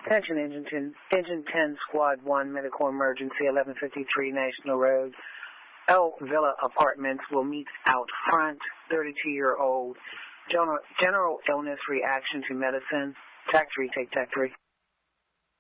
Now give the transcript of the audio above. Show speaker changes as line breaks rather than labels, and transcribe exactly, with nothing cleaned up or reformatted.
Attention Engine ten, Engine ten Squad one, medical emergency, eleven fifty-three National Road. El Villa Apartments will meet out front. thirty-two-year-old general, general illness reaction to medicine. Tac three, take tac three.